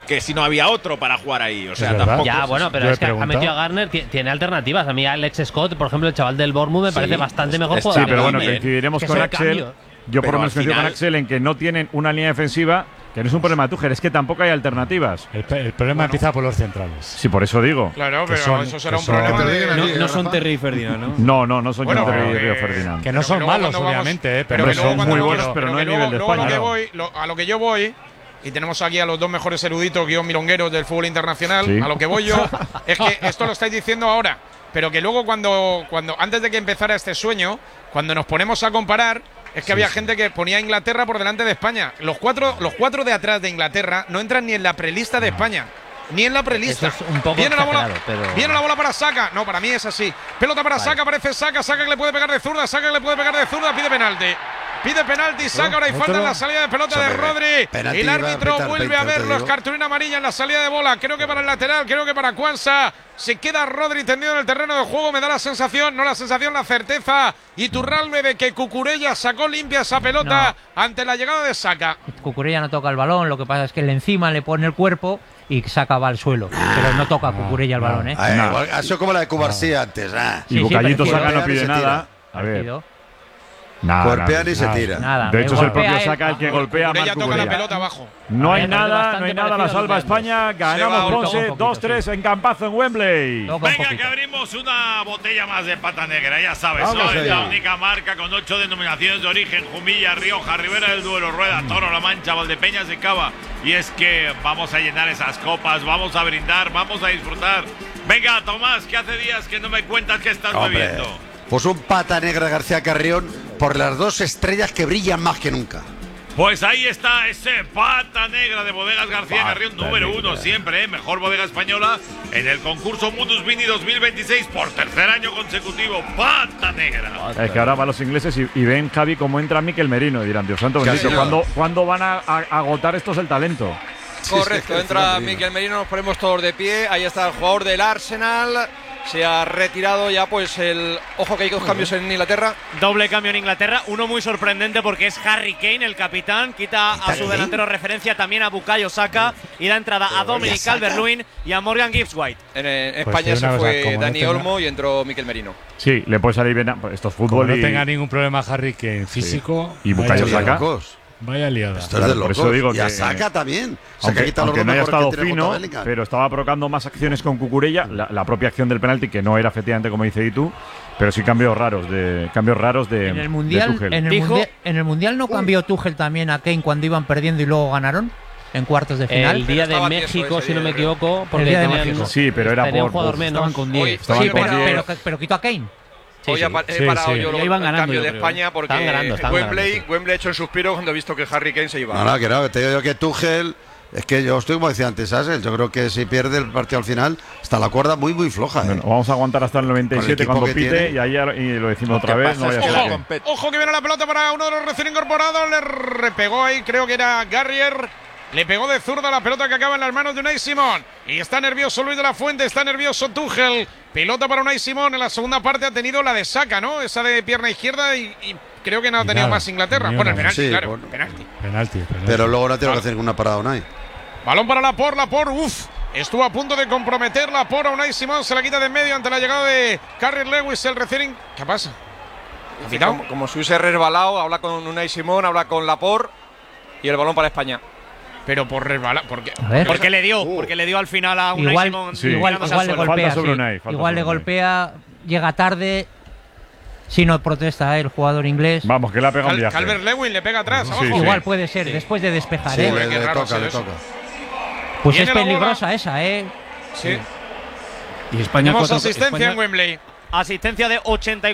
que si no había otro para jugar ahí. O sea, verdad. tampoco. Ya, bueno, pero es que ha metido a Garner, tiene alternativas. A mí Alex Scott, por ejemplo, el chaval del Bournemouth, me parece bastante mejor jugador. Sí, pero bueno, coincidiremos con Axel. Yo por lo menos coincido con Axel en que no tienen una línea defensiva, que no es un problema de Tuchel, es que tampoco hay alternativas. El problema empieza por los centrales. Sí, por eso digo. Claro, pero eso será un problema No son Terry y Ferdinand, ¿no? No son Terry y Río Ferdinand. Que no son malos, obviamente, pero son muy buenos, pero no a nivel de España. A lo que yo voy, y tenemos aquí a los dos mejores eruditos milongueros del fútbol internacional, a lo que voy yo, es que esto lo estáis diciendo ahora, pero que luego cuando antes de que empezara este sueño, cuando nos ponemos a comparar, es que había gente que ponía a Inglaterra por delante de España. Los cuatro de atrás de Inglaterra no entran ni en la prelista de España. Ni en la prelista. Eso es un poco viene la bola, pero… viene la bola para Saka. No, para mí es así. Pelota para Saka, aparece Saka que le puede pegar de zurda, pide penalti. Pide penalti, Saka, ahora hay falta en la salida de pelota de Rodri. El árbitro vuelve a verlo, es cartulina amarilla en la salida de bola. Creo que para el lateral, creo que para Quansah. Se queda Rodri tendido en el terreno de juego. Me da la sensación, la certeza. Iturralde de que Cucurella sacó limpia esa pelota ante la llegada de Saka. Cucurella no toca el balón, lo que pasa es que encima le pone el cuerpo y Saka va al suelo. Pero no toca Cucurella el balón, ¿eh? Eso como la de Cubarsí antes. Y Bucayito Saka no pide nada. A ver. Golpea ni se tira. De hecho, es el propio Saka el que golpea a Marc toca la pelota abajo. No hay nada, la salva España. Ganamos Ponce 2-3 en campazo en Wembley. Venga, que abrimos una botella más de pata negra, ya sabes. Es la única marca con 8 denominaciones de origen: Jumilla, Rioja, Ribera del Duero, Rueda, Toro, La Mancha, Valdepeñas y Cava. Y es que vamos a llenar esas copas, vamos a brindar, vamos a disfrutar. Venga, Tomás, que hace días que no me cuentas qué estás bebiendo. Pues un pata negra García Carrión por las 2 estrellas que brillan más que nunca. Pues ahí está ese pata negra de Bodegas García Carrión, número 1 siempre, mejor bodega española en el concurso Mundus Vini 2026 por 3er año consecutivo. Pata negra. Es que ahora van los ingleses y ven, Javi, cómo entra Mikel Merino y dirán, Dios santo bendito, ¿cuándo van a agotar estos el talento? Correcto, entra Mikel Merino, nos ponemos todos de pie. Ahí está el jugador del Arsenal. Se ha retirado ya, pues el… Ojo que hay 2 cambios en Inglaterra. Doble cambio en Inglaterra, uno muy sorprendente porque es Harry Kane, el capitán. Quita a su delantero referencia también a Bukayo Saka y da entrada a Dominic Calvert-Lewin y a Morgan Gibbs-White. En España se fue Dani Olmo y entró Mikel Merino. Sí, le puede salir bien. Esto es fútbol. Como no tenga ningún problema Harry Kane físico. Y Bukayo Saka. Vaya liada. Esto es de locos. Por eso digo y a que Saka también. Aunque no haya estado fino, pero estaba provocando más acciones con Cucurella. La propia acción del penalti, que no era efectivamente como dice Itu, pero sí cambios raros de en el mundial, Tuchel. En el mundial no cambió Tuchel también a Kane cuando iban perdiendo y luego ganaron en cuartos de final. El día de México, si no me equivoco, porque México. Sí, pero era por un jugador menos. Con 10. Sí, pero quitó a Kane. Hoy he parado yo el cambio de España porque Wembley ha hecho el suspiro cuando he visto que Harry Kane se iba. No, que te digo yo que Tuchel… Es que yo estoy como decía antes, Axel, yo creo que si pierde el partido al final está la cuerda muy muy floja. Bueno, vamos a aguantar hasta el 97 cuando pite y ahí lo decimos otra vez. Ojo que viene la pelota para uno de los recién incorporados, le repegó ahí, creo que era Garrier. Le pegó de zurda la pelota que acaba en las manos de Unai Simón. Y está nervioso Luis de la Fuente, está nervioso Tuchel. Pelota para Unai Simón. En la segunda parte ha tenido la de Saka, ¿no? Esa de pierna izquierda y creo que no ha tenido más Inglaterra. Bueno, el penalti, claro. Bueno, penalti. Pero luego no tiene que hacer ninguna parada Unai. Balón para Laporte, estuvo a punto de comprometer Laporte a Unai Simón. Se la quita de en medio ante la llegada de Carrie Lewis, el recién… ¿Qué pasa? Como si hubiese resbalado, habla con Unai Simón, habla con Laporte y el balón para España. Pero por resbalar, porque le dio al final a Unai Simón. Igual le golpea, igual le golpea, llega tarde. Si no protesta el jugador inglés. Vamos, que le ha pegado un viaje. Calvert-Lewin le pega atrás. Igual puede ser, después de despejar. Sí, le toca. Pues es peligrosa esa, Sí. Y España tenemos asistencia en Wembley. Asistencia de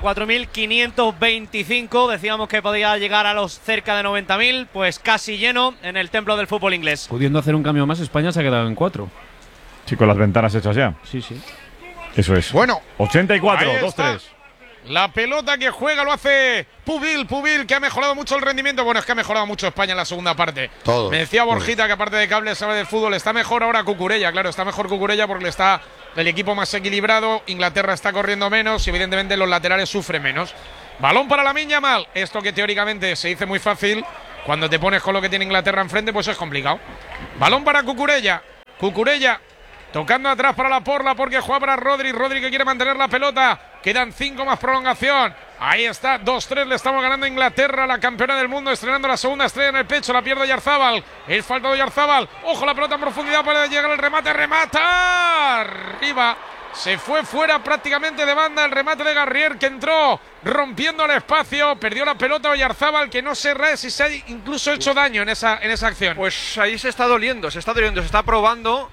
84.525. Decíamos que podía llegar a los cerca de 90.000. Pues casi lleno en el templo del fútbol inglés. Pudiendo hacer un cambio más, España se ha quedado en 4. Sí, con las ventanas hechas ya. Sí. Eso es. Bueno, 84, 2-3. La pelota que juega lo hace Pubil, que ha mejorado mucho el rendimiento. Bueno, es que ha mejorado mucho España en la segunda parte. Todo. Me decía Borjita que aparte de Cable sabe de fútbol. Está mejor ahora Cucurella, claro, está mejor Cucurella porque está el equipo más equilibrado. Inglaterra está corriendo menos y evidentemente los laterales sufren menos. Balón para Lamine Yamal. Esto que teóricamente se dice muy fácil, cuando te pones con lo que tiene Inglaterra enfrente, pues es complicado. Balón para Cucurella. Cucurella tocando atrás para Laporte porque juega para Rodri. Rodri que quiere mantener la pelota. Quedan 5 más prolongación. Ahí está, 2-3, le estamos ganando a Inglaterra, la campeona del mundo, estrenando la segunda estrella en el pecho, la pierde Oyarzabal, el falta de Oyarzabal, ojo la pelota en profundidad para llegar al remate, remata, arriba, se fue fuera prácticamente de banda el remate de Garrier que entró rompiendo el espacio, perdió la pelota Oyarzabal que no sé si se ha incluso hecho daño en esa acción. Pues ahí se está doliendo, se está probando.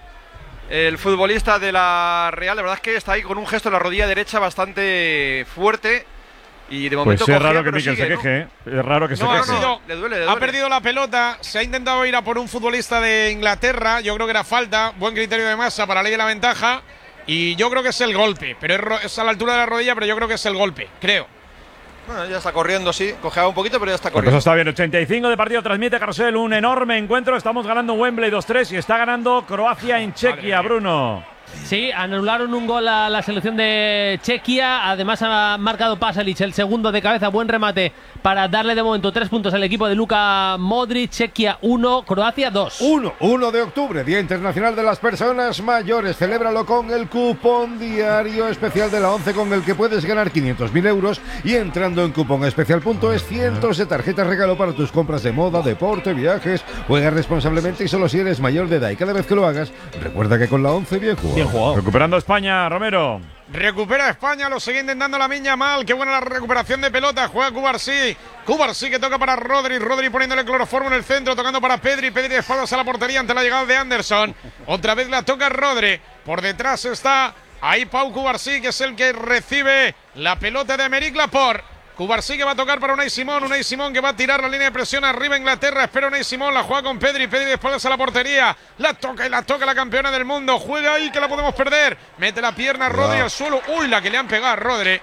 El futbolista de la Real, la verdad es que está ahí con un gesto en la rodilla derecha bastante fuerte. Y de momento pues es raro que Mikel se queje, ¿eh? Es raro que se queje. Le duele. Ha perdido la pelota, se ha intentado ir a por un futbolista de Inglaterra, yo creo que era falta, buen criterio de Massa para ley de la ventaja, y yo creo que es el golpe, pero es a la altura de la rodilla, pero yo creo que es el golpe, creo. Bueno, ya está corriendo, sí, cojeaba un poquito, pero ya está Pues corriendo. eso está bien, 85 de partido, transmite Carrusel, un enorme encuentro, estamos ganando Wembley 2-3 y está ganando Croacia en Chequia, Bruno. Sí, anularon un gol a la selección de Chequia. Además ha marcado Pasalic el segundo de cabeza. Buen remate para darle de momento 3 puntos al equipo de Luka Modric. Chequia 1, Croacia 2. 1 de octubre, Día Internacional de las Personas Mayores. Celébralo con el cupón diario especial de la 11 con el que puedes ganar 500.000 euros y entrando en cuponespecial.es cientos de tarjetas regalo para tus compras de moda, deporte, viajes. Juega responsablemente y solo si eres mayor de edad. Y cada vez que lo hagas, recuerda que con la 11 bien jugado. Recuperando España, Romero. Recupera España, lo sigue intentando Lamine Yamal. Qué buena la recuperación de pelota. Juega Cubarsí. Cubarsí que toca para Rodri. Rodri poniéndole cloroformo en el centro, tocando para Pedri. Pedri de espaldas a la portería ante la llegada de Anderson. Otra vez la toca Rodri. Por detrás está ahí Pau Cubarsí, que es el que recibe la pelota de Aymeric Laporte. Cubarsí que va a tocar para Unai Simón que va a tirar la línea de presión arriba Inglaterra, espera Unai Simón, la juega con Pedri de espaldas a la portería, la toca la campeona del mundo, juega ahí que la podemos perder, mete la pierna Rodri al suelo, uy, la que le han pegado a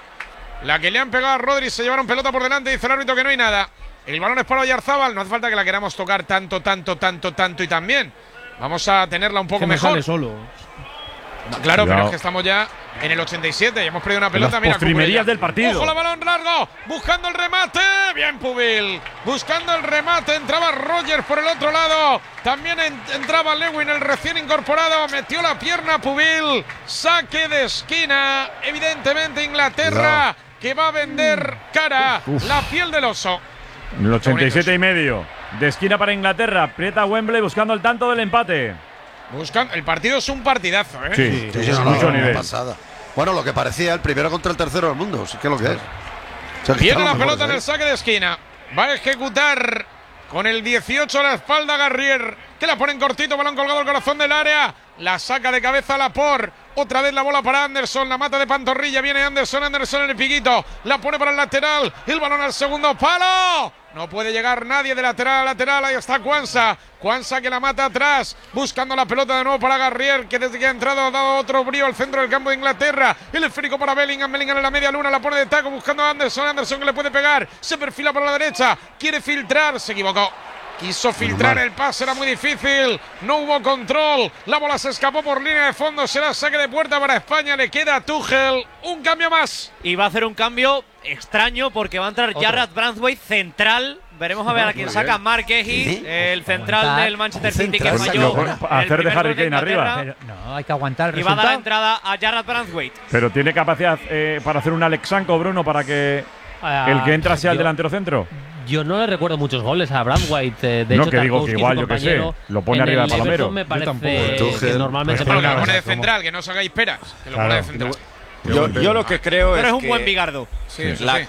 Rodri, se llevaron pelota por delante, dice el árbitro que no hay nada, el balón es para Oyarzabal, no hace falta que la queramos tocar tanto y también, vamos a tenerla un poco mejor. Sale solo. Claro, pero es que estamos ya en el 87 y hemos perdido una pelota. Las postrimerías del partido. Ojo, la balón largo, buscando el remate. Bien Pubil, buscando el remate. Entraba Rogers por el otro lado. También entraba Lewin, el recién incorporado. Metió la pierna Pubil. Saque de esquina. Evidentemente Inglaterra que va a vender cara. La piel del oso. El 87 y medio. De esquina para Inglaterra. Aprieta Wembley buscando el tanto del empate. El partido es un partidazo, ¿eh? Sí, mucho nivel. Pasada. Bueno, lo que parecía el primero contra el tercero del mundo, sí que es lo que es. Pierde la pelota en el saque de esquina. Va a ejecutar con el 18 a la espalda Garrier, que la pone en cortito, balón colgado al corazón del área. La saca de cabeza Laporte. Otra vez la bola para Anderson, la mata de pantorrilla. Viene Anderson en el piquito. La pone para el lateral. El balón al segundo palo. No puede llegar nadie de lateral a lateral. Ahí está Quansah que la mata atrás. Buscando la pelota de nuevo para Garrier, que desde que ha entrado ha dado otro brío al centro del campo de Inglaterra. El esférico para Bellingham en la media luna. La pone de taco buscando a Anderson que le puede pegar. Se perfila para la derecha. Quiere filtrar. Se equivocó. Quiso filtrar el pase, era muy difícil. No hubo control. La bola se escapó por línea de fondo. Será saque de puerta para España. Le queda a Tuchel un cambio más. Y va a hacer un cambio extraño porque va a entrar Jarrad Branthwaite central. Veremos a ver a quién saca Mark Gehi, el central del Manchester City que falló. Hacer de Harry Kane arriba. Pero no, hay que aguantar el resultado. Y va a dar la entrada a Jarrad Branthwaite. Pero tiene capacidad para hacer un Alexanko, Bruno, para que el que entra sea el delantero centro. Yo no le recuerdo muchos goles a Branthwaite. De no, hecho, que digo que igual, yo que sé, lo pone arriba de Palomero. Me parece que normalmente lo pone de central, que no os hagáis peras. Que lo pone de central. Yo lo que creo Pero es un que buen Bigardo. Sí, la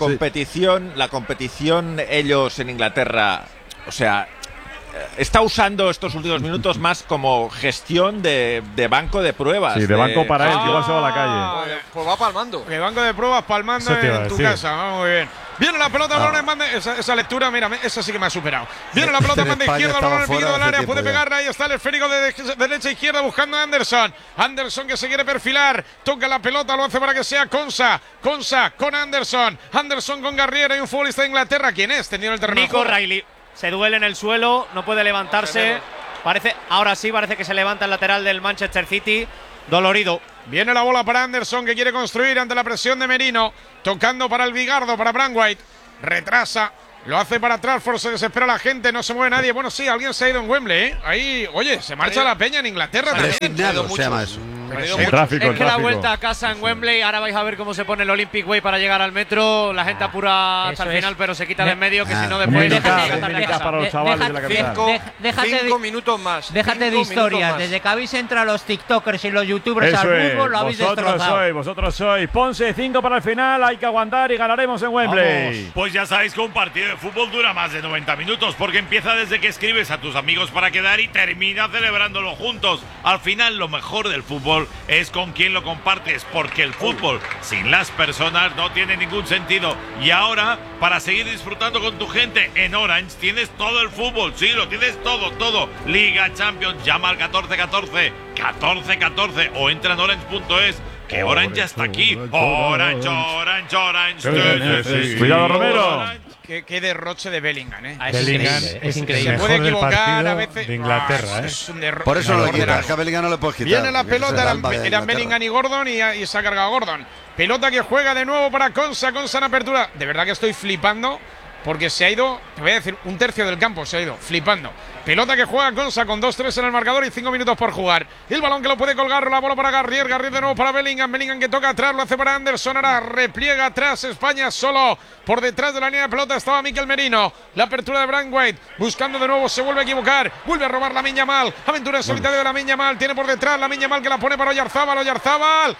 competición ellos en Inglaterra, o sea, está usando estos últimos minutos más como gestión de banco de pruebas. Sí, de banco para él, que igual se va a la calle. Pues va palmando. De banco de pruebas palmando en tu casa. Muy bien. Viene la pelota, balón en banda. Esa lectura, mira, esa sí que me ha superado. Viene la pelota en banda izquierda, balón en el piquito del área. Puede pegarla, ahí está el esférico de derecha a izquierda buscando a Anderson. Anderson que se quiere perfilar. Toca la pelota, lo hace para que sea Quansah. Quansah con Anderson. Anderson con Garrier. Hay un futbolista de Inglaterra. ¿Quién es? Tendido el terreno. Nico Riley. Se duele en el suelo, no puede levantarse. Ahora sí parece que se levanta el lateral del Manchester City. Dolorido. Viene la bola para Anderson que quiere construir ante la presión de Merino. Tocando para el Bigardo, para Branthwaite. Retrasa Lo hace para Trafford, se desespera la gente, no se mueve nadie. Bueno, sí, alguien se ha ido en Wembley, ¿eh? Ahí, oye, se marcha la peña en Inglaterra también. Se llama eso. Es que la vuelta a casa en Wembley, ahora vais a ver cómo se pone el Olympic Way para llegar al metro. La gente apura hasta el final, pero se quita de en medio, que si no después… para los chavales de la capital. 5 minutos más. Déjate de historias. Desde que habéis entrado los TikTokers y los YouTubers al fútbol, lo habéis destrozado. Vosotros sois. Ponce 5 para el final, hay que aguantar y ganaremos en Wembley. Vamos. Pues ya sabéis que un partido de fútbol dura más de 90 minutos, porque empieza desde que escribes a tus amigos para quedar y termina celebrándolo juntos. Al final, lo mejor del fútbol es con quien lo compartes, porque el fútbol sin las personas no tiene ningún sentido. Y ahora, para seguir disfrutando con tu gente, en Orange tienes todo el fútbol. Sí, lo tienes todo. Liga, Champions, llama al 1414 o entra en orange.es. Que Orange ya está aquí. Orange. Cuidado, Romero. Qué derroche de Bellingham, ¿eh? Bellingham es increíble. Se puede equivocar a veces. De Inglaterra, Por eso no lo quita. Es que a Bellingham no le puedes quitar. Viene la pelota, eran Bellingham y Gordon y se ha cargado Gordon. Pelota que juega de nuevo para Konsa en apertura. De verdad que estoy flipando porque se ha ido, te voy a decir, un tercio del campo se ha ido, flipando. Pelota que juega Konsa con 2-3 en el marcador y 5 minutos por jugar. El balón que lo puede colgar, la bola para Garrier de nuevo para Bellingham que toca atrás, lo hace para Anderson, ahora repliega atrás España solo. Por detrás de la línea de pelota estaba Mikel Merino. La apertura de Braithwaite, buscando de nuevo, se vuelve a equivocar, vuelve a robar Lamine Yamal. Aventura en solitario de Lamine Yamal, tiene por detrás Lamine Yamal que la pone para Oyarzábal,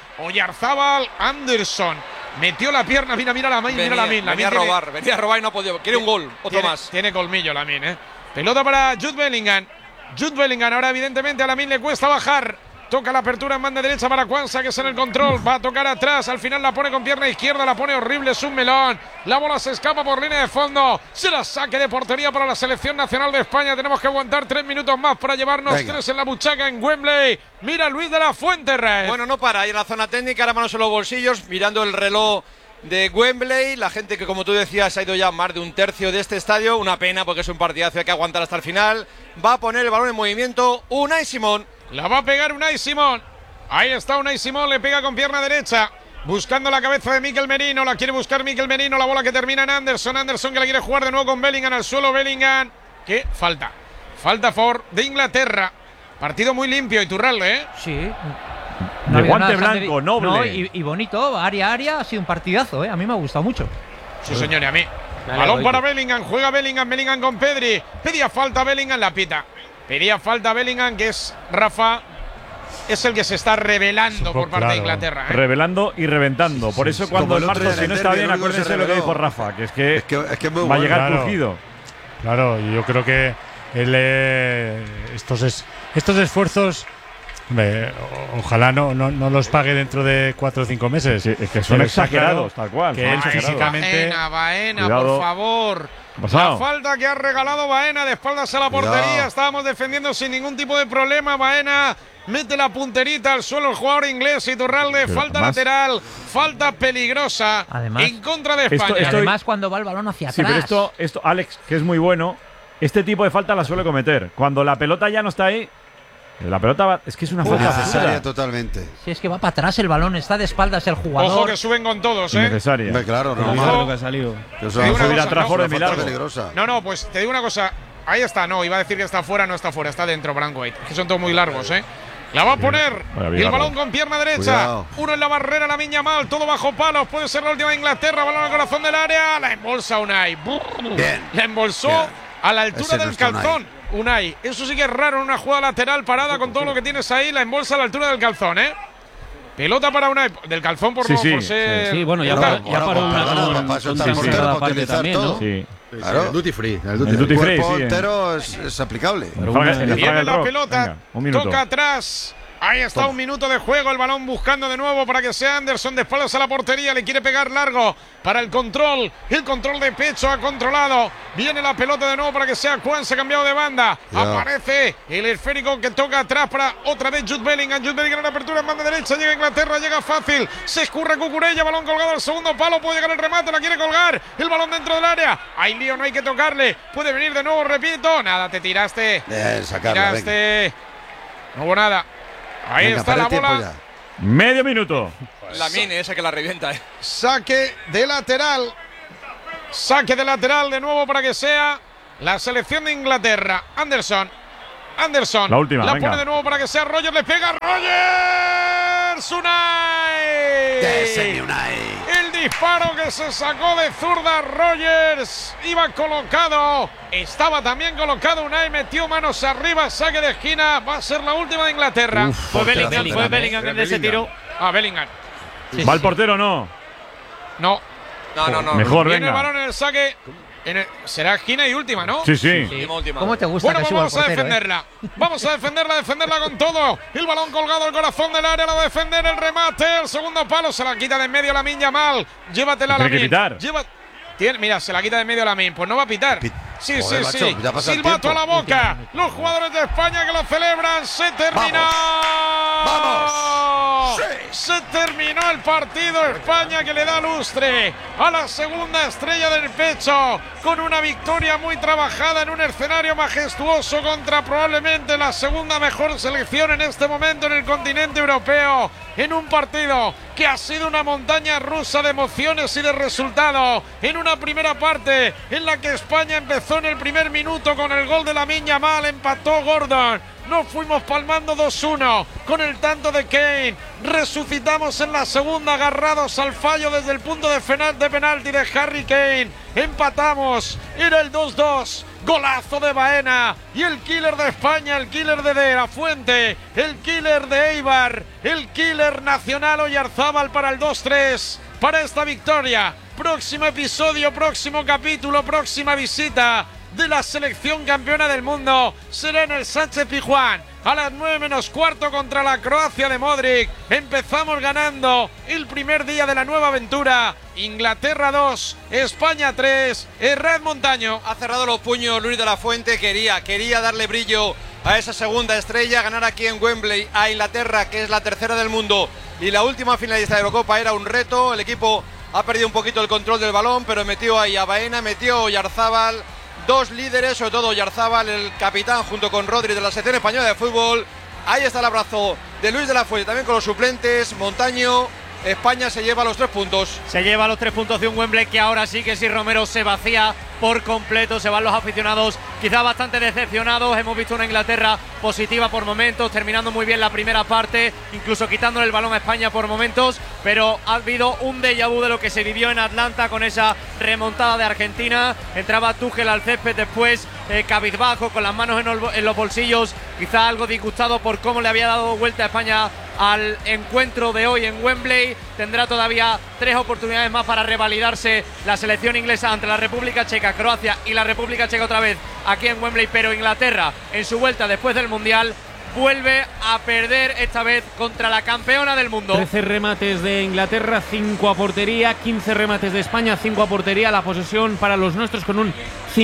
Anderson. Metió la pierna, mira Lamine. Venía a robar y no ha podido. Quiere un gol, otro más. Tiene colmillo Lamine, ¿eh? Pelota para Jude Bellingham. Ahora evidentemente a Lamine le cuesta bajar. Toca la apertura en banda derecha para Kwanza, que es en el control. Va a tocar atrás. Al final la pone con pierna izquierda. La pone horrible. Es un melón. La bola se escapa por línea de fondo. Será saque de portería para la selección nacional de España. Tenemos que aguantar 3 minutos más para llevarnos 3 en la buchaca en Wembley. Mira Luis de la Fuente, Rey. Bueno, no para. Ahí en la zona técnica, ahora manos en los bolsillos, mirando el reloj de Wembley. La gente que, como tú decías, ha ido ya más de un tercio de este estadio. Una pena porque es un partidazo, hay que aguantar hasta el final. Va a poner el balón en movimiento Unai Simón. La va a pegar Unai Simón. Ahí está Unai Simón, le pega con pierna derecha. Buscando la cabeza de Mikel Merino. La quiere buscar Mikel Merino. La bola que termina en Anderson. Anderson que la quiere jugar de nuevo con Bellingham al suelo. Bellingham. ¿Qué? Falta a favor de Inglaterra. Partido muy limpio, Iturralde, ¿eh? Sí. De guante blanco, noble. No, y bonito, área. Ha sido un partidazo, ¿eh? A mí me ha gustado mucho. Sí, señor, y a mí. Balón para Bellingham. Juega Bellingham con Pedri. Pedía falta Bellingham, la pita. Pedía falta Bellingham, que es Rafa. Es el que se está revelando por parte de Inglaterra, ¿eh? Revelando y reventando. Por eso cuando el marco, si no está bien, acuérdense lo que dijo Rafa, que es que va a llegar crujido. Claro, y yo creo que estos esfuerzos, ojalá no los pague dentro de 4 o 5 meses. Sí, es que son exagerados, tal cual. Que él físicamente… Baena, por favor. La falta que ha regalado Baena de espaldas a la portería. Estábamos defendiendo sin ningún tipo de problema. Baena mete la punterita al suelo el jugador inglés. Iturralde, falta lateral, falta peligrosa en contra de España. Además, cuando va el balón hacia atrás. Sí, pero esto, Alex, que es muy bueno, este tipo de falta la suele cometer. Cuando la pelota ya no está ahí, la pelota es que es una falta necesaria totalmente. Si es que va para atrás el balón, está de espaldas el jugador. Ojo que suben con todos, ¿eh? Necesaria. Claro, no que ha salido. No, pues te digo una cosa. Ahí está, no, iba a decir que está fuera, no está fuera, está dentro Braithwaite. Que son todos muy largos, ¿eh? La va a poner. Y el balón con pierna derecha. Cuidado. Uno en la barrera, Lamine Yamal, todo bajo palos. Puede ser la última de Inglaterra. Balón al corazón del área. La embolsa Unai. Bien. La embolsó a la altura del calzón. Unai, eso sí que es raro en una jugada lateral parada con todo lo que tienes ahí, la embolsa a la altura del calzón, ¿eh? Pelota para Unai, del calzón por ser… Sí, bueno, ya paró una parte también, ¿no? Sí. Claro. Duty free. El duty free entero es aplicable. Viene la pelota, toca atrás. Ahí está, un minuto de juego, el balón buscando de nuevo para que sea Anderson de espaldas a la portería, le quiere pegar largo para el control de pecho ha controlado, viene la pelota de nuevo para que sea Juan, se ha cambiado de banda, aparece el esférico que toca atrás para otra vez Jude Bellingham en apertura en banda derecha, llega Inglaterra, llega fácil, se escurre Cucurella, balón colgado al segundo palo, puede llegar el remate, la quiere colgar, el balón dentro del área, hay lío, no hay que tocarle, puede venir de nuevo, repito, nada, te tiraste, no hubo nada. Ahí está la bola. Medio minuto. Lamine, esa que la revienta. Saque de lateral. Saque de lateral de nuevo para que sea la selección de Inglaterra. Anderson. La última, la venga. pone de nuevo para que sea Rogers. Le pega Rogers. Unai. El disparo que se sacó de zurda Rogers. Iba colocado. Estaba también colocado Unai. Metió manos arriba. Saque de esquina. Va a ser la última de Inglaterra. Fue Bellingham en ese tiro. Bellingham. ¿Va el portero o no? No. Mejor, Viene venga. el balón en el saque. Será esquina y última, ¿no? Sí. ¿Cómo te gusta Bueno, que vamos suba a el portero, defenderla. Vamos a defenderla con todo. El balón colgado al corazón del área. La defender el remate. El segundo palo se la quita de en medio Lamine Yamal. Llévatela, Tiene que Lamine. pitar. Mira, se la quita de en medio Lamine. Pues no va a pitar. Sí. Macho, Silbato a la boca. Los jugadores de España que lo celebran. Se terminó. ¡Vamos! Se terminó el partido. España que le da lustre a la segunda estrella del pecho, con una victoria muy trabajada en un escenario majestuoso contra probablemente la segunda mejor selección en este momento en el continente europeo, en un partido que ha sido una montaña rusa de emociones y de resultados. En una primera parte en la que España empezó en el primer minuto con el gol de Lamine Yamal, empató Gordon. Nos fuimos palmando 2-1 con el tanto de Kane. Resucitamos en la segunda, agarrados al fallo desde el punto de penalti de Harry Kane. Empatamos. Era el 2-2. Golazo de Baena. Y el killer de España, el killer de la Fuente, el killer de Eibar, el killer nacional Oyarzábal para el 2-3. Para esta victoria. Próximo episodio, próximo capítulo, próxima visita de la selección campeona del mundo será en el Sánchez Pizjuán a las 9:15 contra la Croacia de Modric. Empezamos ganando el primer día de la nueva aventura. Inglaterra 2, España 3. Herrad Montaño. Ha cerrado los puños Luis de la Fuente. Quería darle brillo a esa segunda estrella, ganar aquí en Wembley a Inglaterra, que es la tercera del mundo y la última finalista de Eurocopa, era un reto. El equipo ha perdido un poquito el control del balón, pero metió ahí a Baena, metió a Oyarzábal. Dos líderes, sobre todo Oyarzábal, el capitán, junto con Rodri de la selección española de fútbol. Ahí está el abrazo de Luis de la Fuente, también con los suplentes. Montaño. España se lleva los 3 puntos. Se lleva los 3 puntos de un Wembley que ahora sí que si Romero se vacía por completo. Se van los aficionados quizá bastante decepcionados. Hemos visto una Inglaterra positiva por momentos, terminando muy bien la primera parte, incluso quitándole el balón a España por momentos, pero ha habido un déjà vu de lo que se vivió en Atlanta con esa remontada de Argentina. Entraba Tuchel al césped después, cabizbajo, con las manos en los bolsillos, quizá algo disgustado por cómo le había dado vuelta a España al encuentro de hoy en Wembley. Tendrá todavía 3 oportunidades más para revalidarse la selección inglesa ante la República Checa, Croacia y la República Checa otra vez aquí en Wembley, pero Inglaterra en su vuelta después del Mundial vuelve a perder, esta vez contra la campeona del mundo. 13 remates de Inglaterra, 5 a portería, 15 remates de España, 5 a portería. La posesión para los nuestros con un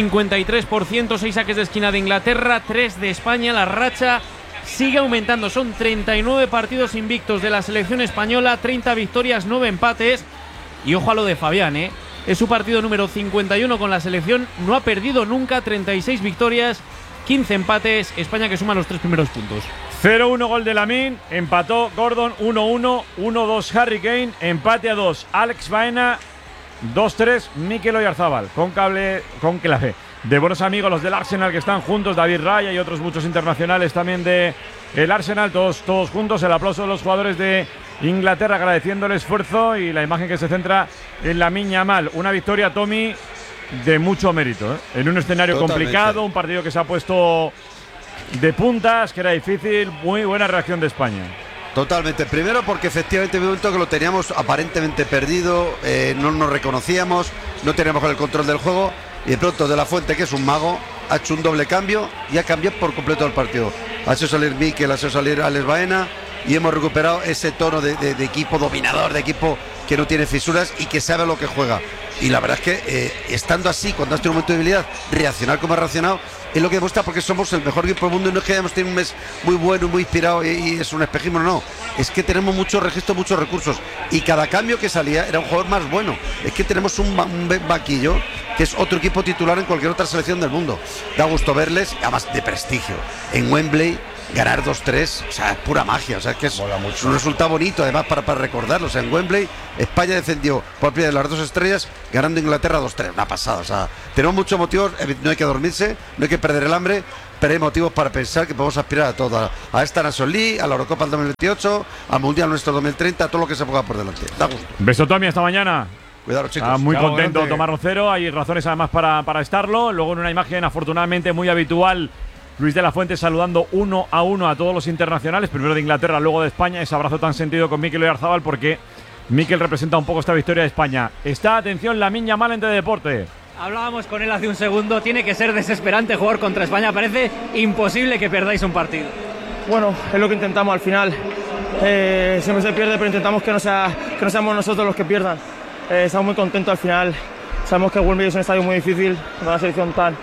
53%, 6 saques de esquina de Inglaterra, 3 de España. La racha sigue aumentando, son 39 partidos invictos de la selección española, 30 victorias, 9 empates. Y ojo a lo de Fabián, es su partido número 51 con la selección, no ha perdido nunca, 36 victorias, 15 empates. España que suma los 3 primeros puntos. 0-1 gol de Lamine, empató Gordon, 1-1, 1-2 Harry Kane, empate a 2 Alex Baena, 2-3 Mikel Oyarzábal, con clave de buenos amigos los del Arsenal que están juntos, David Raya y otros muchos internacionales también de el Arsenal, todos juntos. El aplauso de los jugadores de Inglaterra agradeciendo el esfuerzo y la imagen que se centra en Lamine Yamal. Una victoria, Tommy, de mucho mérito, en un escenario complicado, un partido que se ha puesto de puntas, que era difícil. Muy buena reacción de España. Totalmente. Primero porque efectivamente en un momento que lo teníamos aparentemente perdido, no nos reconocíamos, no teníamos el control del juego, y de pronto De la Fuente, que es un mago, ha hecho un doble cambio y ha cambiado por completo el partido. Ha hecho salir Mikel, ha hecho salir Alex Baena y hemos recuperado ese tono de equipo dominador, de equipo que no tiene fisuras y que sabe lo que juega. Y la verdad es que estando así, cuando has tenido un momento de debilidad, reaccionar como ha reaccionado es lo que demuestra, porque somos el mejor equipo del mundo. Y no es que hayamos tenido un mes muy bueno, muy inspirado y es un espejismo, no. Es que tenemos muchos registros, muchos recursos. Y cada cambio que salía era un jugador más bueno. Es que tenemos un vaquillo que es otro equipo titular en cualquier otra selección del mundo. Da gusto verles, además de prestigio. En Wembley, ganar 2-3, o sea, es pura magia, o sea, es que es un resultado bonito, además, para recordarlo. O sea, en Wembley, España descendió por primera de las 2 estrellas, ganando Inglaterra 2-3, una pasada. O sea, tenemos muchos motivos, no hay que dormirse, no hay que perder el hambre, pero hay motivos para pensar que podemos aspirar a todo, a esta Nations League, a la Eurocopa del 2028, al Mundial nuestro 2030, a todo lo que se ponga por delante. Da gusto. Beso, Tommy, hasta mañana. Cuidado, chicos. Está muy Chao, contento grande. Tomás Roncero. Hay razones además para estarlo. Luego en una imagen afortunadamente muy habitual, Luis de la Fuente saludando 1 a 1 a todos los internacionales. Primero de Inglaterra, luego de España. Ese abrazo tan sentido con Mikel Oyarzabal porque Mikel representa un poco esta victoria de España. Está, atención, Lamine Yamal en Teledeporte. Hablábamos con él hace un segundo. Tiene que ser desesperante jugar contra España. Parece imposible que perdáis un partido. Bueno, es lo que intentamos al final. Siempre se pierde, pero intentamos que no seamos nosotros los que pierdan. Estamos muy contentos al final. Sabemos que Wembley es un estadio muy difícil, con una selección tan...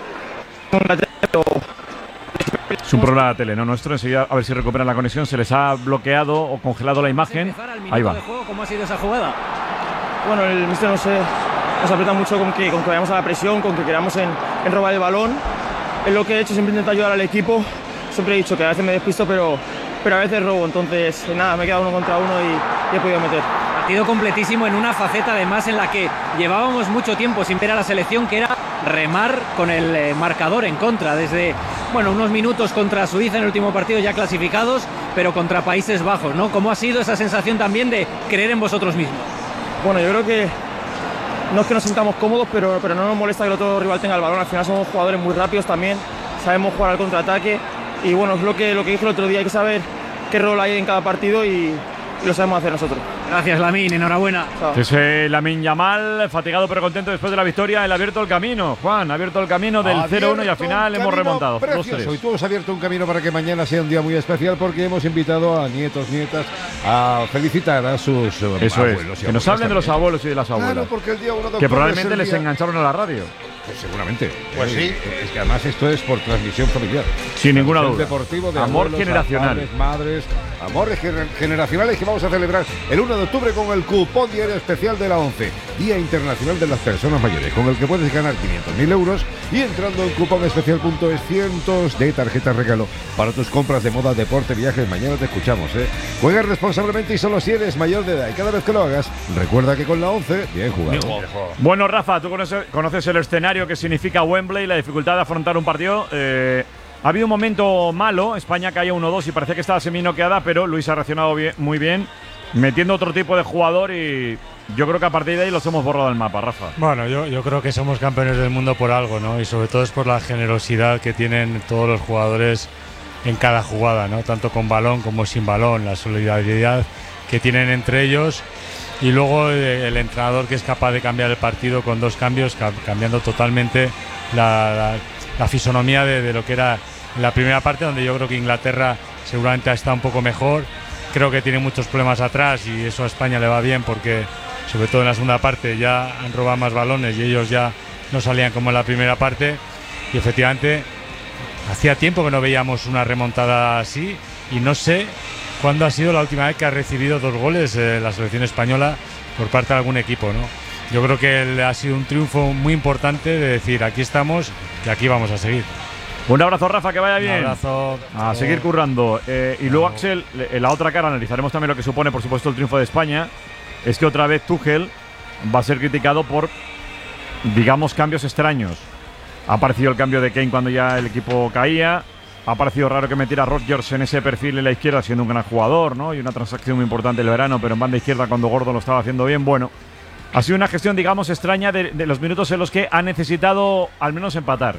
Es un problema de la tele, ¿no? Nuestro, enseguida a ver si recuperan la conexión. Se les ha bloqueado o congelado la imagen. Ahí va. ¿Cómo ha sido esa jugada? Bueno, el míster nos aprieta mucho con que vayamos a la presión, con que queramos en robar el balón. Es lo que he hecho, siempre intento ayudar al equipo. Siempre he dicho que a veces me despisto, pero a veces robo. Entonces, nada, me he quedado 1 contra 1 y he podido meter. Partido completísimo en una faceta además en la que llevábamos mucho tiempo sin ver a la selección, que era remar con el marcador en contra, desde unos minutos contra Suiza en el último partido ya clasificados, pero contra Países Bajos, ¿no? ¿Cómo ha sido esa sensación también de creer en vosotros mismos? Bueno, yo creo que no es que nos sintamos cómodos, pero no nos molesta que el otro rival tenga el balón. Al final somos jugadores muy rápidos también, sabemos jugar al contraataque y bueno, es lo que dije el otro día, hay que saber qué rol hay en cada partido y lo sabemos hacer nosotros. Gracias, Lamine, enhorabuena. Ese Lamine Yamal, fatigado pero contento después de la victoria, él ha abierto el camino. Juan, ha abierto el camino del 0-1 y al final hemos remontado. Precioso. Y tú has abierto un camino para que mañana sea un día muy especial porque hemos invitado a nietos, nietas a felicitar a sus abuelos. Que nos hablen de los abuelos y de las abuelas. Claro, porque el día 1 de octubre que probablemente es el les día... engancharon a la radio. Pues seguramente. Pues sí. Es que además esto es por transmisión familiar. Sin ninguna duda. Deportivo de amor abuelos, generacional. Padres, madres, amores generacionales que vamos a celebrar el 1 de octubre con el cupón diario especial de la 11, Día Internacional de las Personas Mayores, con el que puedes ganar 500.000 euros y entrando en cuponespecial.es cientos de tarjetas regalo para tus compras de moda, deporte, viajes. Mañana te escuchamos, ¿eh? Juega responsablemente y solo si eres mayor de edad. Y cada vez que lo hagas, recuerda que con la 11, bien jugado. Bueno, Rafa, tú conoces el escenario que significa Wembley, la dificultad de afrontar un partido. Ha habido un momento malo, España caía 1-2 y parecía que estaba semi-noqueada, pero Luis ha reaccionado muy bien, metiendo otro tipo de jugador y yo creo que a partir de ahí los hemos borrado del mapa, Rafa. Bueno, yo creo que somos campeones del mundo por algo, ¿no? Y sobre todo es por la generosidad que tienen todos los jugadores en cada jugada, ¿no? Tanto con balón como sin balón, la solidaridad que tienen entre ellos. Y luego el entrenador que es capaz de cambiar el partido con 2 cambios, cambiando totalmente la fisonomía de lo que era la primera parte, donde yo creo que Inglaterra seguramente está un poco mejor. Creo que tiene muchos problemas atrás y eso a España le va bien porque, sobre todo en la segunda parte, ya han robado más balones y ellos ya no salían como en la primera parte. Y efectivamente, hacía tiempo que no veíamos una remontada así y no sé cuándo ha sido la última vez que ha recibido 2 goles la selección española por parte de algún equipo, ¿no? Yo creo que ha sido un triunfo muy importante de decir, aquí estamos y aquí vamos a seguir. Un abrazo, Rafa, que vaya bien. Un abrazo. A seguir currando. Y luego, Axel, en la otra cara analizaremos también lo que supone, por supuesto, el triunfo de España. Es que otra vez Tuchel va a ser criticado por, digamos, cambios extraños. Ha aparecido el cambio de Kane cuando ya el equipo caía. Ha parecido raro que metiera a Rodgers en ese perfil en la izquierda, siendo un gran jugador, ¿no? Y una transacción muy importante el verano, pero en banda izquierda cuando Gordon lo estaba haciendo bien. Bueno, ha sido una gestión, digamos, extraña de los minutos en los que ha necesitado al menos empatar.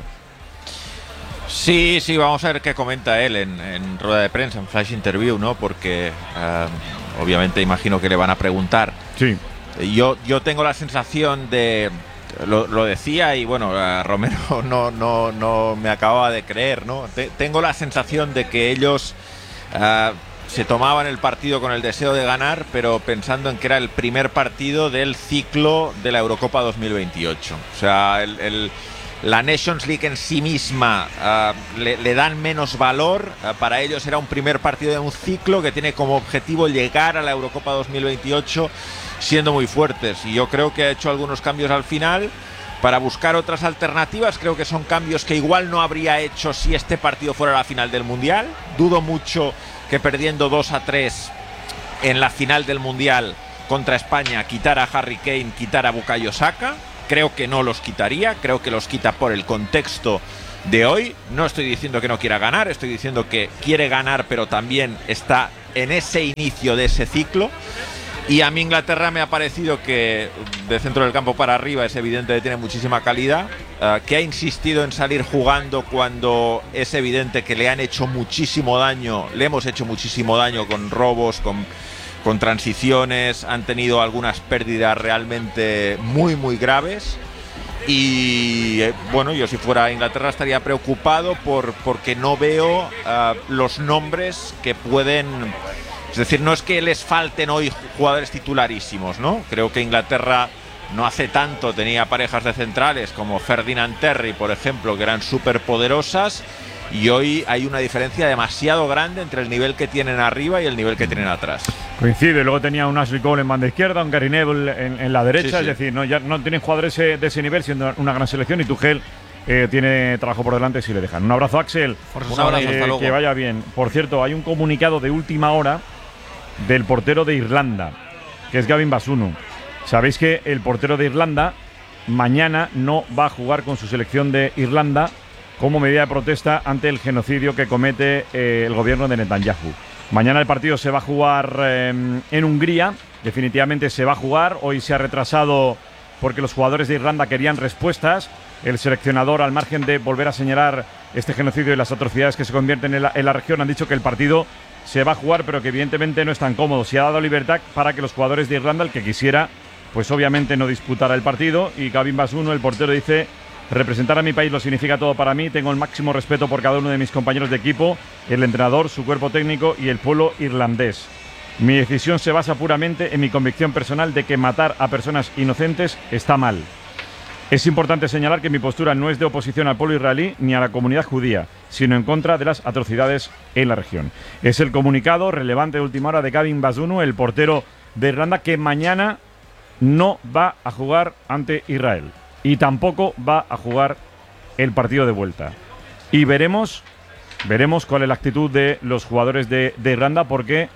Sí, vamos a ver qué comenta él en rueda de prensa, en flash interview, ¿no? Porque obviamente imagino que le van a preguntar. Sí. Yo tengo la sensación de... Lo decía y bueno, Romero no me acababa de creer, ¿no? Tengo la sensación de que ellos se tomaban el partido con el deseo de ganar, pero pensando en que era el primer partido del ciclo de la Eurocopa 2028. O sea, la Nations League en sí misma le dan menos valor. Para ellos era un primer partido de un ciclo que tiene como objetivo llegar a la Eurocopa 2028 siendo muy fuertes. Y yo creo que ha hecho algunos cambios al final para buscar otras alternativas. Creo que son cambios que igual no habría hecho si este partido fuera la final del Mundial. Dudo mucho que perdiendo 2-3 en la final del Mundial contra España quitara a Harry Kane, quitara a Bukayo Saka. Creo que no los quitaría, creo que los quita por el contexto de hoy. No estoy diciendo que no quiera ganar, estoy diciendo que quiere ganar, pero también está en ese inicio de ese ciclo. Y a mí Inglaterra me ha parecido que de centro del campo para arriba es evidente que tiene muchísima calidad, que ha insistido en salir jugando cuando es evidente que le han hecho muchísimo daño, le hemos hecho muchísimo daño con robos, con transiciones, han tenido algunas pérdidas realmente muy graves. Y bueno, yo si fuera Inglaterra estaría preocupado porque no veo los nombres que pueden... Es decir, no es que les falten hoy jugadores titularísimos, ¿no? Creo que Inglaterra no hace tanto tenía parejas de centrales como Ferdinand Terry, por ejemplo, que eran súper poderosas, y hoy hay una diferencia demasiado grande entre el nivel que tienen arriba y el nivel que tienen atrás. Coincide, luego tenía un Ashley Cole en banda izquierda, un Gary Neville en la derecha, sí. Es decir, no, ya no tienen jugadores de ese nivel, siendo una gran selección, y Tuchel tiene trabajo por delante si le dejan. Un abrazo, Axel. Un abrazo, hasta luego. Que vaya bien. Por cierto, hay un comunicado de última hora del portero de Irlanda, que es Gavin Bazunu. Sabéis que el portero de Irlanda mañana no va a jugar con su selección de Irlanda como medida de protesta ante el genocidio que comete el gobierno de Netanyahu. Mañana el partido se va a jugar en Hungría, definitivamente se va a jugar. Hoy se ha retrasado porque los jugadores de Irlanda querían respuestas. El seleccionador, al margen de volver a señalar este genocidio y las atrocidades que se convierten en la región, han dicho que el partido se va a jugar, pero que evidentemente no es tan cómodo. Se ha dado libertad para que los jugadores de Irlanda, el que quisiera, pues obviamente no disputara el partido. Y Gavin Bazunu, el portero, dice: representar a mi país lo significa todo para mí. Tengo el máximo respeto por cada uno de mis compañeros de equipo, el entrenador, su cuerpo técnico y el pueblo irlandés. Mi decisión se basa puramente en mi convicción personal de que matar a personas inocentes está mal. Es importante señalar que mi postura no es de oposición al pueblo israelí ni a la comunidad judía, sino en contra de las atrocidades en la región. Es el comunicado relevante de última hora de Gavin Bazunu, el portero de Irlanda, que mañana no va a jugar ante Israel y tampoco va a jugar el partido de vuelta. Y veremos cuál es la actitud de los jugadores de Irlanda, porque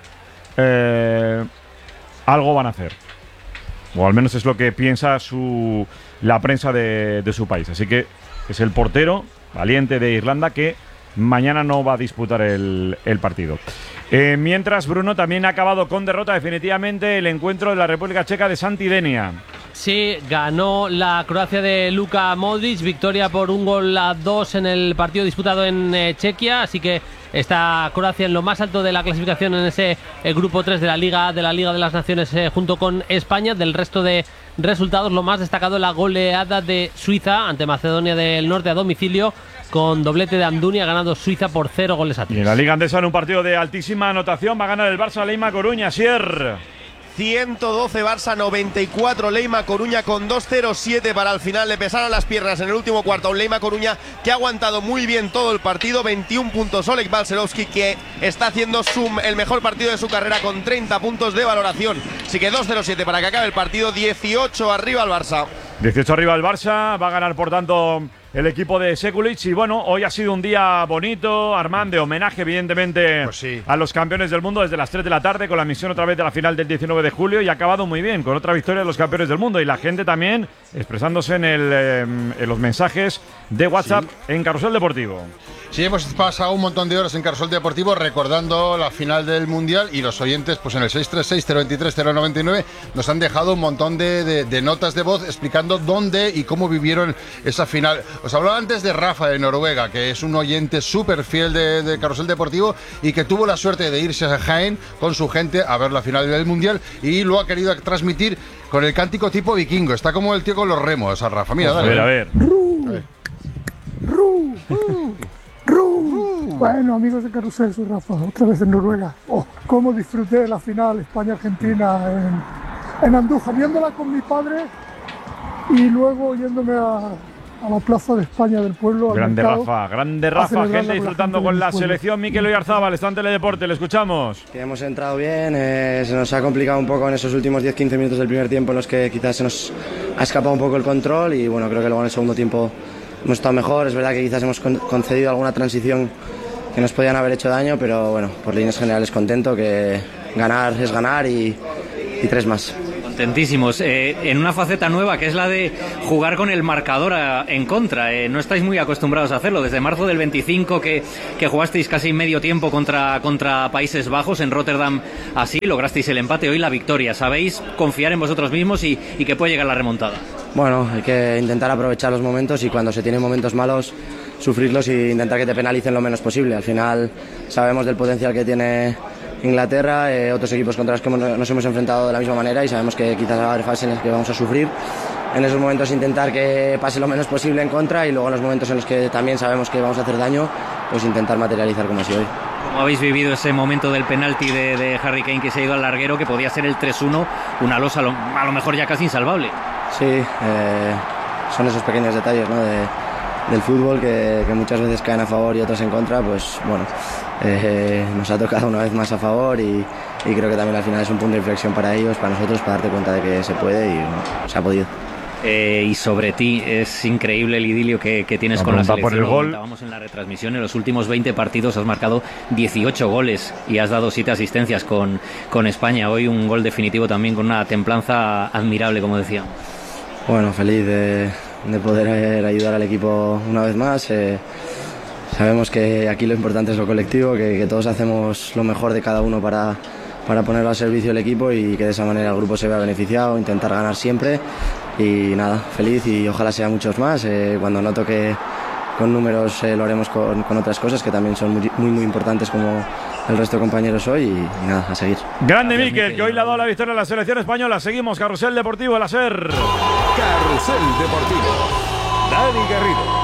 algo van a hacer. O al menos es lo que piensa la prensa de su país. Así que es el portero valiente de Irlanda que mañana no va a disputar el partido. Mientras, Bruno, también ha acabado con derrota definitivamente el encuentro de la República Checa de Santidenia. Sí, ganó la Croacia de Luka Modric, victoria por 1-2 en el partido disputado en Chequia, así que está Croacia en lo más alto de la clasificación en ese grupo 3 de la Liga de las Naciones junto con España. Del resto de resultados, lo más destacado, la goleada de Suiza ante Macedonia del Norte a domicilio, con doblete de Amdouni, ha ganado Suiza por 0-3. Y en la Liga Andesa, en un partido de altísima anotación, va a ganar el Barça Leima Coruña. Sier. 112 Barça, 94 Leima Coruña, con 2-0-7 para el final. Le pesaron las piernas en el último cuarto a un Leima Coruña que ha aguantado muy bien todo el partido. 21 puntos Oleg Balcerovski, que está haciendo el mejor partido de su carrera con 30 puntos de valoración. Así que 2-0-7 para que acabe el partido. 18 arriba al Barça. 18 arriba al Barça, va a ganar por tanto el equipo de Sekulic. Y bueno, hoy ha sido un día bonito, Armand, de homenaje evidentemente pues sí, a los campeones del mundo desde las 3 de la tarde, con la emisión otra vez de la final del 19 de julio, y ha acabado muy bien con otra victoria de los campeones del mundo, y la gente también expresándose en los mensajes de WhatsApp, sí, en Carrusel Deportivo. Sí, hemos pasado un montón de horas en Carrusel Deportivo recordando la final del Mundial, y los oyentes, pues en el 636-023-099 nos han dejado un montón de notas de voz explicando dónde y cómo vivieron esa final. Os hablaba antes de Rafa de Noruega, que es un oyente súper fiel de Carrusel Deportivo y que tuvo la suerte de irse a Jaén con su gente a ver la final del Mundial, y lo ha querido transmitir con el cántico tipo vikingo. Está como el tío con los remos, a Rafa. Mira, dale. A ver. Bueno, amigos de Carrusel, soy Rafa, otra vez en Noruega. Oh, cómo disfruté de la final España-Argentina en Andújar, viéndola con mi padre y luego yéndome a la plaza de España del pueblo. Grande Rafa, gente disfrutando con la selección. Mikel Oyarzábal, está en Teledeporte, le escuchamos. Que hemos entrado bien, se nos ha complicado un poco en esos últimos 10-15 minutos del primer tiempo, en los que quizás se nos ha escapado un poco el control y bueno, creo que luego en el segundo tiempo hemos estado mejor. Es verdad que quizás hemos concedido alguna transición que nos podían haber hecho daño, pero bueno, por líneas generales contento, que ganar es ganar y 3 más. Contentísimos. En una faceta nueva que es la de jugar con el marcador en contra. No estáis muy acostumbrados a hacerlo. Desde marzo del 25 que jugasteis casi medio tiempo contra Países Bajos en Rotterdam, así lograsteis el empate, hoy la victoria. ¿Sabéis confiar en vosotros mismos y que puede llegar la remontada? Bueno, hay que intentar aprovechar los momentos y cuando se tienen momentos malos sufrirlos e intentar que te penalicen lo menos posible. Al final sabemos del potencial que tiene Inglaterra, otros equipos contra los que nos hemos enfrentado de la misma manera y sabemos que quizás va a haber fases en las que vamos a sufrir. En esos momentos intentar que pase lo menos posible en contra y luego en los momentos en los que también sabemos que vamos a hacer daño, pues intentar materializar como así hoy. ¿Cómo habéis vivido ese momento del penalti de Harry Kane que se ha ido al larguero, que podía ser el 3-1, una losa a lo mejor ya casi insalvable? Sí, son esos pequeños detalles, ¿no? del fútbol que muchas veces caen a favor y otras en contra, pues bueno, nos ha tocado una vez más a favor y creo que también al final es un punto de inflexión para ellos, para nosotros, para darte cuenta de que se puede y bueno, se ha podido. Y sobre ti, es increíble el idilio que tienes con la selección. Por el gol. Estábamos en la retransmisión, en los últimos 20 partidos has marcado 18 goles y has dado 7 asistencias con España. Hoy un gol definitivo también con una templanza admirable, como decíamos. Bueno, feliz de poder ayudar al equipo una vez más. Sabemos que aquí lo importante es lo colectivo, que todos hacemos lo mejor de cada uno para ponerlo al servicio del equipo y que de esa manera el grupo se vea beneficiado, intentar ganar siempre y nada, feliz y ojalá sea muchos más. Cuando noto que con números lo haremos con otras cosas que también son muy importantes como el resto de compañeros hoy y nada, a seguir. Grande Mikel, que hoy le ha dado la victoria a la selección española. Seguimos, Carrusel Deportivo, el SER. Carrusel Deportivo. Dani Garrido.